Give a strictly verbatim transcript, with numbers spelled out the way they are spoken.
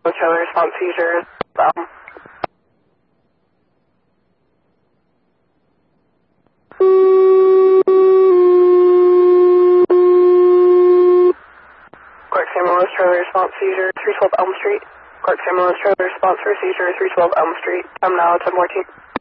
trailer response seizure. Um, Clark Ambulance trailer response seizure, three twelve Elm Street. Clark Ambulance trailer response for seizure, three twelve Elm Street. I'm now ten fourteen.